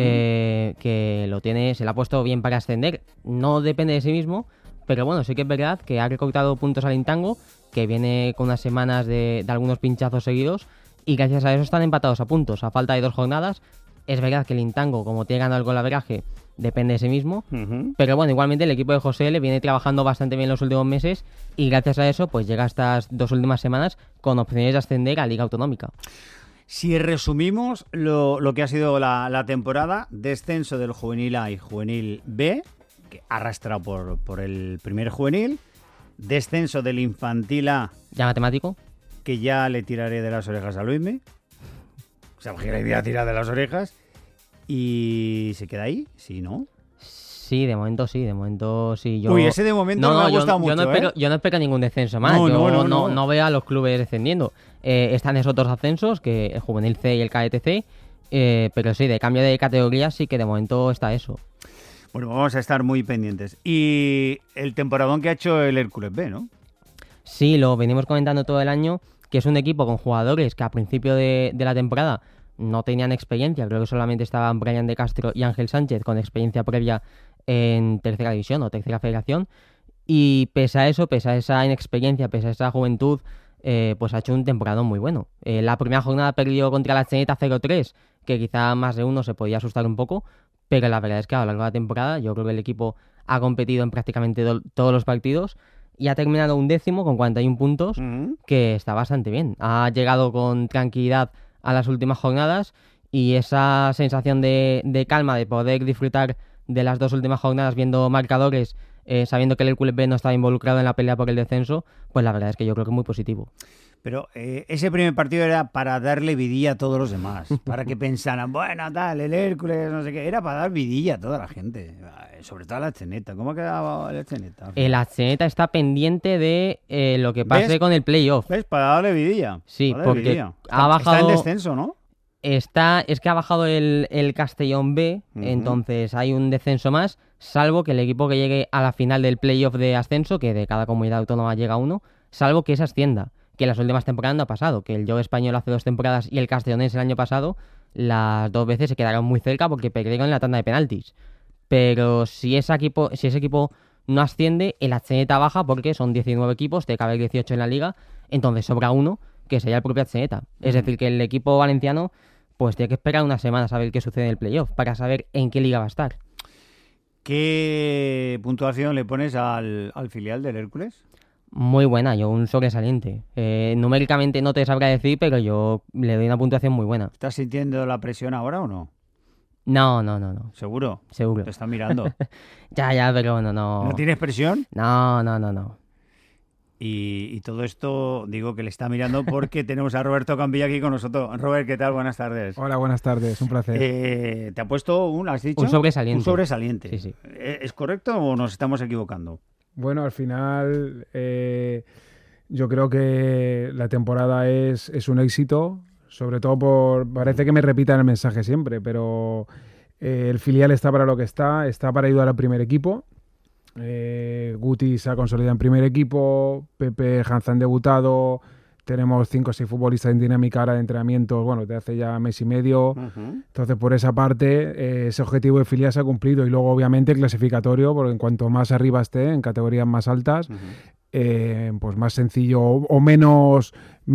Speaker 18: que se le ha puesto bien para ascender, no depende de sí mismo, pero bueno, sí que es verdad que ha recortado puntos al Intango, que viene con unas semanas de algunos pinchazos seguidos, y gracias a eso están empatados a puntos, a falta de 2 jornadas. Es verdad que el Intango, como tiene ganado el golaveraje, depende de sí mismo, pero bueno, igualmente el equipo de José L viene trabajando bastante bien los últimos meses y gracias a eso pues llega a estas 2 últimas semanas con opciones de ascender a Liga Autonómica.
Speaker 6: Si resumimos lo que ha sido la temporada, descenso del Juvenil A y Juvenil B, que arrastrado por el primer juvenil,
Speaker 19: descenso del Infantil A.
Speaker 18: ¿Ya matemático?
Speaker 19: Que ya le tiraré de las orejas a Luismi. O sea, que le voy a tirar de las orejas. ¿Y se queda ahí? Sí, ¿no?
Speaker 18: Sí, de momento sí. Yo...
Speaker 19: Uy, ese de momento no me ha gustado mucho,
Speaker 18: yo no espero ningún descenso más. No veo a los clubes descendiendo. Están esos otros ascensos, que el Juvenil C y el KTC. Pero sí, de cambio de categoría sí que de momento está eso.
Speaker 19: Bueno, vamos a estar muy pendientes. Y el temporadón que ha hecho el Hércules B, ¿no?
Speaker 18: Sí, lo venimos comentando todo el año, que es un equipo con jugadores que a principio de la temporada no tenían experiencia. Creo que solamente estaban Brian de Castro y Ángel Sánchez con experiencia previa en tercera división o tercera federación. Y pese a eso, pese a esa inexperiencia, pese a esa juventud, pues ha hecho un temporadón muy bueno. La primera jornada perdió contra la Cheneta 0-3, que quizá más de uno se podía asustar un poco, pero la verdad es que a lo largo de la temporada yo creo que el equipo ha competido en prácticamente todos los partidos y ha terminado 11º con 41 puntos, que está bastante bien. Ha llegado con tranquilidad a las últimas jornadas y esa sensación de calma, de poder disfrutar de las 2 últimas jornadas viendo marcadores, sabiendo que el Hércules B no estaba involucrado en la pelea por el descenso, pues la verdad es que yo creo que es muy positivo.
Speaker 19: Pero ese primer partido era para darle vidilla a todos los demás, para que pensaran, bueno, tal, el Hércules, no sé qué, era para dar vidilla a toda la gente, sobre todo a la Cheneta. ¿Cómo ha quedado la Cheneta?
Speaker 18: La Cheneta está pendiente de lo que pase con el playoff.
Speaker 19: ¿Ves? Para darle vidilla.
Speaker 18: Sí, porque vidilla. Ha bajado...
Speaker 19: Está en descenso, ¿no?
Speaker 18: Es que ha bajado el Castellón B, entonces hay un descenso más, salvo que el equipo que llegue a la final del playoff de ascenso, que de cada comunidad autónoma llega uno, salvo que ese ascienda, que en las últimas temporadas no ha pasado, que el Yo Español hace 2 temporadas y el Castellonense el año pasado, las 2 veces se quedaron muy cerca porque perdieron en la tanda de penaltis. Pero si ese equipo no asciende, el Cheneta baja porque son 19 equipos, te cabe 18 en la liga, entonces sobra uno, que sería el propio Cheneta. Es decir, que el equipo valenciano pues tiene que esperar unas semanas a ver qué sucede en el playoff para saber en qué liga va a estar.
Speaker 19: ¿Qué puntuación le pones al filial del Hércules?
Speaker 18: Muy buena, yo un sobresaliente. Numéricamente no te sabrá decir, pero yo le doy una puntuación muy buena.
Speaker 19: ¿Estás sintiendo la presión ahora o no?
Speaker 18: No.
Speaker 19: ¿Seguro?
Speaker 18: Seguro.
Speaker 19: Te está mirando.
Speaker 18: Ya, pero no.
Speaker 19: ¿No tienes presión?
Speaker 18: No.
Speaker 19: Y todo esto, digo que le está mirando porque tenemos a Roberto Campilla aquí con nosotros. Robert, ¿qué tal? Buenas tardes.
Speaker 20: Hola, buenas tardes, un placer.
Speaker 19: ¿Te ha puesto has dicho?
Speaker 18: Un sobresaliente.
Speaker 19: Un sobresaliente.
Speaker 18: Sí.
Speaker 19: ¿Es correcto o nos estamos equivocando?
Speaker 20: Bueno, al final yo creo que la temporada es un éxito, sobre todo parece que me repitan el mensaje siempre, pero el filial está para lo que está para ayudar al primer equipo. Guti se ha consolidado en primer equipo, Pepe, Hanza han debutado, tenemos 5 o 6 futbolistas en dinámica ahora de entrenamientos, bueno, desde hace ya mes y medio. Entonces por esa parte ese objetivo de filial se ha cumplido y luego obviamente el clasificatorio, porque en cuanto más arriba esté, en categorías más altas, pues más sencillo o menos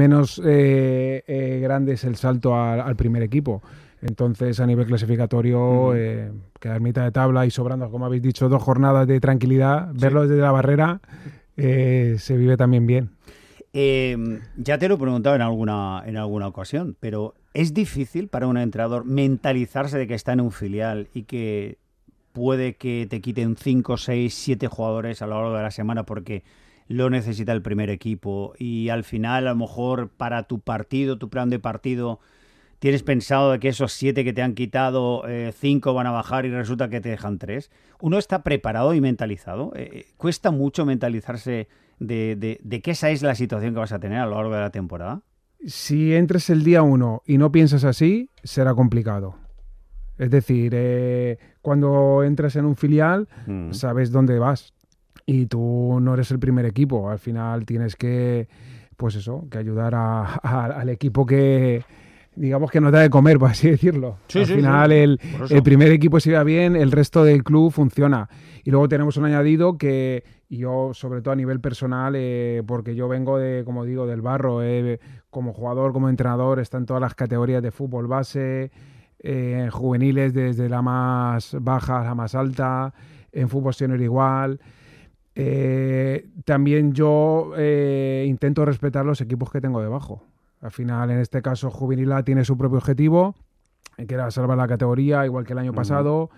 Speaker 20: grande es el salto al primer equipo. Entonces, a nivel clasificatorio, quedar mitad de tabla y sobrando, como habéis dicho, 2 jornadas de tranquilidad, verlo desde la barrera, se vive también bien.
Speaker 19: Ya te lo he preguntado en alguna ocasión, pero ¿es difícil para un entrenador mentalizarse de que está en un filial y que puede que te quiten 5, 6, 7 jugadores a lo largo de la semana porque lo necesita el primer equipo y al final, a lo mejor, para tu partido, tu plan de partido, tienes pensado de que esos 7 que te han quitado, 5 van a bajar y resulta que te dejan 3. ¿Uno está preparado y mentalizado? ¿Cuesta mucho mentalizarse de que esa es la situación que vas a tener a lo largo de la temporada?
Speaker 20: Si entres el día 1 y no piensas así, será complicado. Es decir, cuando entras en un filial, sabes dónde vas y tú no eres el primer equipo. Al final tienes que, pues eso, que ayudar al equipo que, digamos, que no te da de comer, por así decirlo. Al final el primer equipo si va bien, el resto del club funciona. Y luego tenemos un añadido que yo, sobre todo a nivel personal, porque yo vengo como digo, del barro, como jugador, como entrenador, está en todas las categorías de fútbol base, en juveniles desde la más baja a la más alta, en fútbol senior igual. También yo intento respetar los equipos que tengo debajo. Al final, en este caso, Juvenil A tiene su propio objetivo, que era salvar la categoría, igual que el año pasado,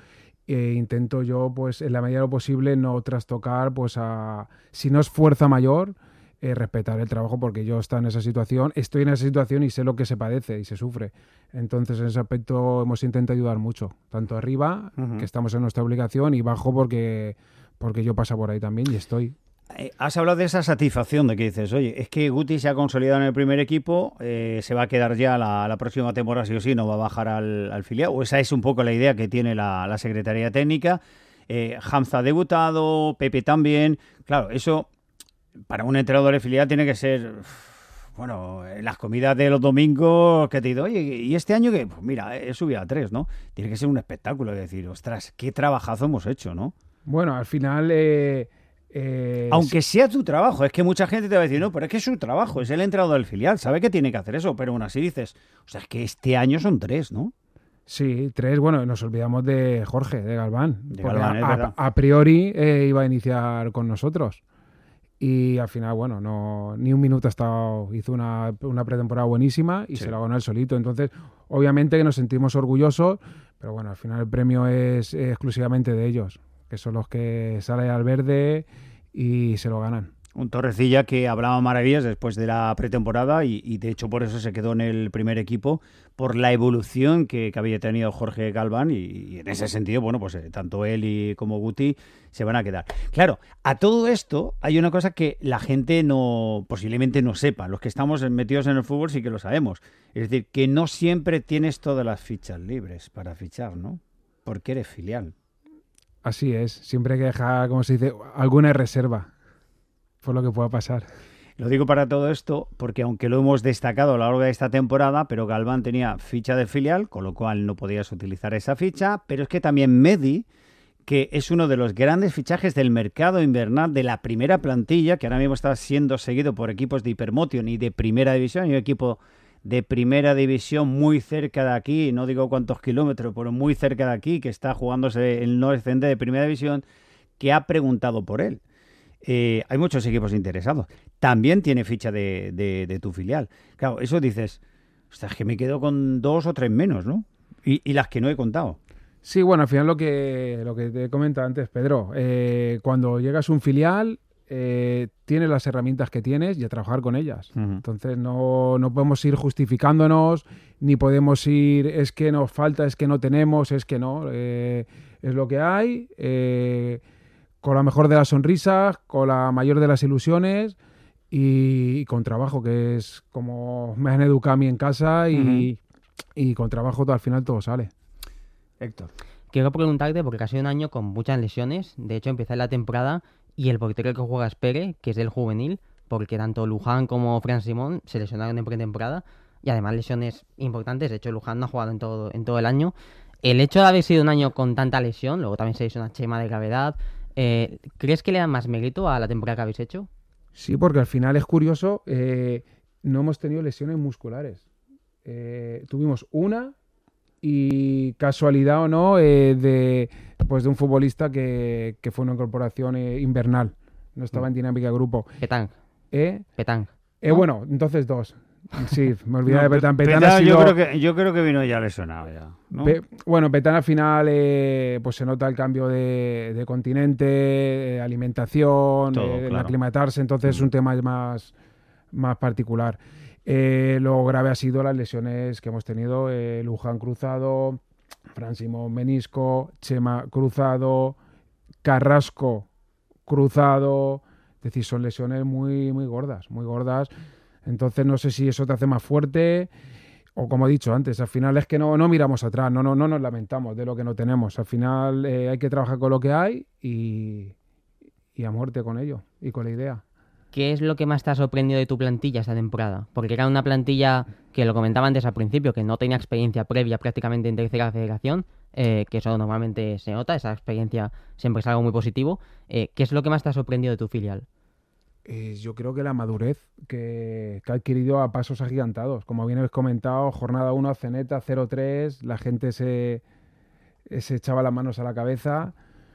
Speaker 20: intento yo, pues en la medida de lo posible, no trastocar, pues si no es fuerza mayor, respetar el trabajo, porque yo estoy en esa situación y sé lo que se padece y se sufre. Entonces, en ese aspecto hemos intentado ayudar mucho, tanto arriba, que estamos en nuestra obligación, y bajo porque yo paso por ahí también y estoy.
Speaker 19: Has hablado de esa satisfacción de que dices, oye, es que Guti se ha consolidado en el primer equipo, se va a quedar ya la próxima temporada sí o sí, no va a bajar al filial, o esa es un poco la idea que tiene la Secretaría Técnica. Hamza ha debutado, Pepe también, claro, eso para un entrenador de filial tiene que ser, bueno, las comidas de los domingos que te digo, oye, ¿y este año qué? Pues mira, he subido a 3, ¿no? Tiene que ser un espectáculo, de decir, ostras, qué trabajazo hemos hecho, ¿no?
Speaker 20: Bueno, al final...
Speaker 19: aunque sea tu trabajo, es que mucha gente te va a decir, no, pero es que es su trabajo, es el entrenador del filial, sabe que tiene que hacer eso, pero aún así dices, o sea, es que este año son 3, ¿no?
Speaker 20: Sí, 3, bueno, nos olvidamos de Jorge, de Galván.
Speaker 19: De Galván, es verdad.
Speaker 20: A priori iba a iniciar con nosotros. Y al final, bueno, ni un minuto ha estado, hizo una pretemporada buenísima y se la ganó él solito. Entonces, obviamente que nos sentimos orgullosos, pero bueno, al final el premio es exclusivamente de ellos, que son los que salen al verde y se lo ganan.
Speaker 19: Un Torrecilla que hablaba maravillas después de la pretemporada y de hecho por eso se quedó en el primer equipo, por la evolución que había tenido Jorge Galván y en ese sentido, bueno, pues tanto él como Guti se van a quedar. Claro, a todo esto hay una cosa que la gente posiblemente no sepa, los que estamos metidos en el fútbol sí que lo sabemos, es decir, que no siempre tienes todas las fichas libres para fichar, ¿no? Porque eres filial.
Speaker 20: Así es, siempre hay que dejar, como se dice, alguna reserva por lo que pueda pasar.
Speaker 19: Lo digo para todo esto porque aunque lo hemos destacado a lo largo de esta temporada, pero Galván tenía ficha de filial, con lo cual no podías utilizar esa ficha, pero es que también Medi, que es uno de los grandes fichajes del mercado invernal de la primera plantilla, que ahora mismo está siendo seguido por equipos de Hypermotion y de primera división, hay un equipo de primera división muy cerca de aquí, no digo cuántos kilómetros, pero muy cerca de aquí, que está jugándose el no descender de primera división, que ha preguntado por él. Hay muchos equipos interesados. También tiene ficha de tu filial. Claro, eso dices, ostras, que me quedo con 2 o 3 menos, ¿no? Y las que no he contado.
Speaker 20: Sí, bueno, al final lo que te he comentado antes, Pedro, cuando llegas a un filial, tienes las herramientas que tienes y a trabajar con ellas. Entonces no podemos ir justificándonos, ni podemos ir, es que nos falta, es que no tenemos, es que no. Es lo que hay, con la mejor de las sonrisas, con la mayor de las ilusiones y con trabajo, que es como me han educado a mí en casa y con trabajo al final todo sale.
Speaker 19: Héctor.
Speaker 18: Quiero preguntarte, porque ha sido un año con muchas lesiones, de hecho empieza la temporada y el portero que juega es Pere, que es del juvenil, porque tanto Luján como Fran Simón se lesionaron en pretemporada y además lesiones importantes, de hecho Luján no ha jugado en todo el año. El hecho de haber sido un año con tanta lesión, luego también se hizo una chema de gravedad, ¿crees que le da más mérito a la temporada que habéis hecho?
Speaker 20: Sí, porque al final es curioso, no hemos tenido lesiones musculares. Tuvimos una y casualidad o no de un futbolista que fue una incorporación invernal, no estaba en dinámica de grupo.
Speaker 18: Petang. Petang.
Speaker 20: Bueno, entonces 2. Sí, me olvidé de Petang.
Speaker 19: Petang ha sido... yo creo que vino ya lesionado ya, ¿no?
Speaker 20: Bueno, Petang al final pues se nota el cambio de continente, alimentación, claro. Aclimatarse, entonces es un tema más particular. Lo grave ha sido las lesiones que hemos tenido, Luján cruzado, Fran Simón menisco, Chema cruzado, Carrasco cruzado, es decir, son lesiones muy, muy gordas, muy gordas. Entonces no sé si eso te hace más fuerte o, como he dicho antes, al final es que no miramos atrás, no nos lamentamos de lo que no tenemos. Al final hay que trabajar con lo que hay y a muerte con ello y con la idea.
Speaker 18: ¿Qué es lo que más te ha sorprendido de tu plantilla esta temporada? Porque era una plantilla que lo comentaba antes al principio, que no tenía experiencia previa prácticamente en tercera federación, que eso normalmente se nota, esa experiencia siempre es algo muy positivo. ¿Qué es lo que más te ha sorprendido de tu filial?
Speaker 20: Yo creo que la madurez que ha adquirido a pasos agigantados. Como bien habéis comentado, jornada 1, Zeneta 0-3, la gente se echaba las manos a la cabeza.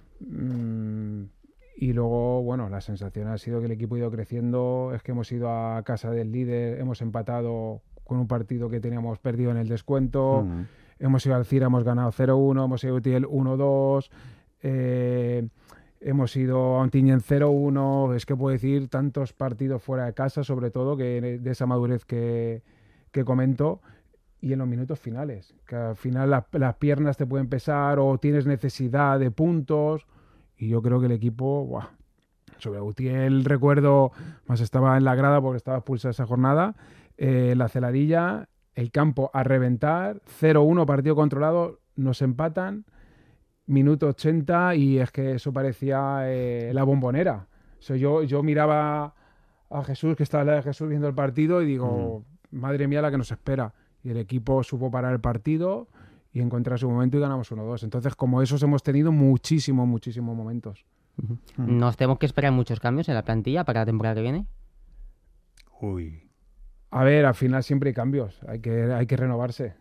Speaker 20: Y luego, bueno, la sensación ha sido que el equipo ha ido creciendo, es que hemos ido a casa del líder, hemos empatado con un partido que teníamos perdido en el descuento, hemos ido al Cira, hemos ganado 0-1, hemos ido a Utiel 1-2, hemos ido a Ontinyent 0-1, es que puedo decir tantos partidos fuera de casa, sobre todo, que de esa madurez que comento, y en los minutos finales, que al final las piernas te pueden pesar o tienes necesidad de puntos, y yo creo que el equipo, ¡buah! Sobre Utiel recuerdo, más estaba en la grada porque estaba expulsada esa jornada, la Celadilla, el campo a reventar, 0-1, partido controlado, nos empatan, minuto 80, y es que eso parecía la Bombonera. O sea, yo miraba a Jesús, que estaba al lado de Jesús viendo el partido, y digo, madre mía la que nos espera. Y el equipo supo parar el partido y encontrar su momento y ganamos 1-2. Entonces, como esos hemos tenido muchísimos momentos.
Speaker 18: ¿Nos tenemos que esperar muchos cambios en la plantilla para la temporada que viene?
Speaker 20: A ver, al final siempre hay cambios, hay que renovarse,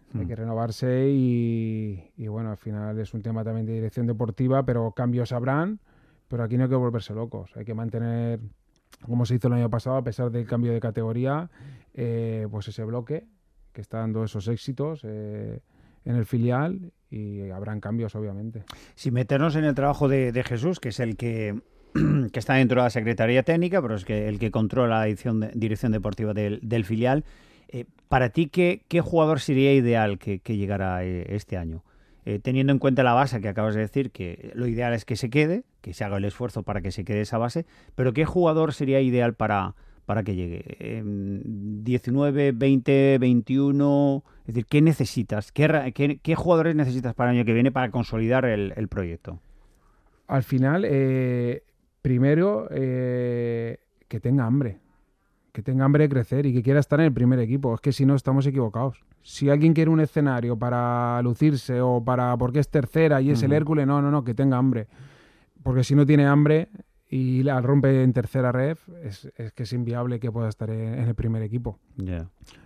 Speaker 20: y bueno, al final es un tema también de dirección deportiva, pero cambios habrán, pero aquí no hay que volverse locos, hay que mantener, como se hizo el año pasado, a pesar del cambio de categoría, pues ese bloque que está dando esos éxitos en el filial, y habrán cambios, obviamente.
Speaker 19: Sin meternos en el trabajo de Jesús, que es el que está dentro de la Secretaría Técnica, pero es que el que controla la dirección deportiva del filial, para ti, ¿qué jugador sería ideal que llegara este año? Teniendo en cuenta la base que acabas de decir, que lo ideal es que se quede, que se haga el esfuerzo para que se quede esa base, pero ¿qué jugador sería ideal para que llegue? 19, 20, 21... Es decir, ¿qué necesitas? ¿Qué jugadores necesitas para el año que viene para consolidar el proyecto?
Speaker 20: Al final, primero, que tenga hambre. Que tenga hambre de crecer y que quiera estar en el primer equipo. Es que si no, estamos equivocados. Si alguien quiere un escenario para lucirse o porque es tercera y es el Hércules, no, que tenga hambre. Porque si no tiene hambre y la rompe en tercera ref, es que es inviable que pueda estar en el primer equipo.
Speaker 19: Yeah.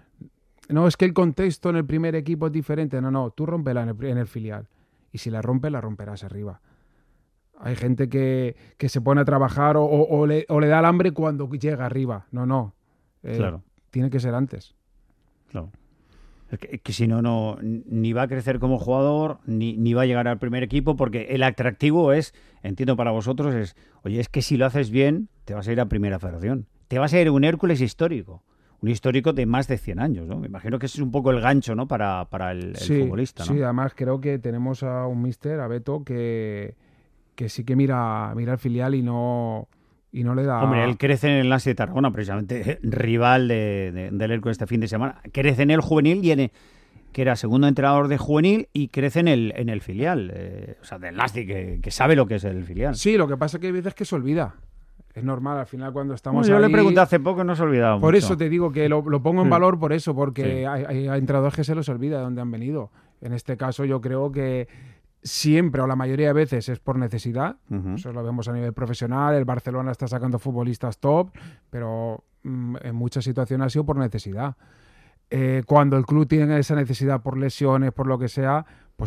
Speaker 20: No, es que el contexto en el primer equipo es diferente. No, tú rómpela en el filial. Y si la rompes, la romperás arriba. Hay gente que se pone a trabajar o le da el hambre cuando llega arriba. No.
Speaker 19: Claro.
Speaker 20: Tiene que ser antes.
Speaker 19: Claro. Es que si no, ni va a crecer como jugador, ni va a llegar al primer equipo, porque el atractivo es, entiendo para vosotros, es que si lo haces bien, te vas a ir a Primera Federación. Te vas a ir a un Hércules histórico. Un histórico de más de 100 años, ¿no? Me imagino que ese es un poco el gancho, ¿no? Para el futbolista, ¿no?
Speaker 20: Sí, además creo que tenemos a un míster, a Beto, que sí que mira el filial y no le da...
Speaker 19: Hombre, él crece en el Lance de Tarragona, precisamente rival del Hércules este fin de semana. Crece en el juvenil que era segundo entrenador de juvenil, y crece en el filial. O sea, del Lance, que sabe lo que es el filial.
Speaker 20: Sí, lo que pasa es que hay veces que se olvida. Es normal, al final cuando estamos
Speaker 19: yo le pregunté hace poco, no se olvidaba
Speaker 20: Por
Speaker 19: mucho.
Speaker 20: Eso te digo que lo pongo en valor por eso, porque sí. hay entrenadores que se los olvida de dónde han venido. En este caso yo creo que siempre o la mayoría de veces es por necesidad. Eso lo vemos a nivel profesional. El Barcelona está sacando futbolistas top, pero en muchas situaciones ha sido por necesidad. Cuando el club tiene esa necesidad por lesiones, por lo que sea,